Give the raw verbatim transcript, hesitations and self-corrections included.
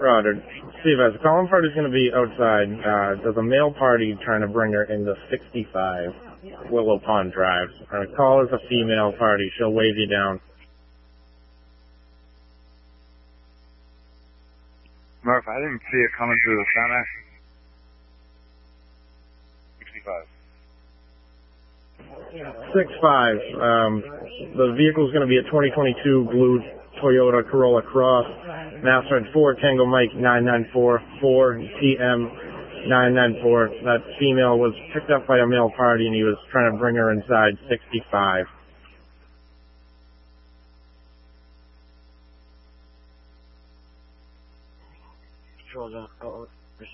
Roger. Steve, as the calling party's going to be outside, uh, there's a male party trying to bring her into sixty-five Willow Pond Drive. Uh, call is a female party. She'll wave you down. Murph, I didn't see it coming through the center. sixty-five. six five. Um, the vehicle's going to be a twenty twenty-two blue Toyota Corolla Cross. Master at four Tango Mike nine nine four four T M nine nine four. That female was picked up by a male party and he was trying to bring her inside sixty-five. Control,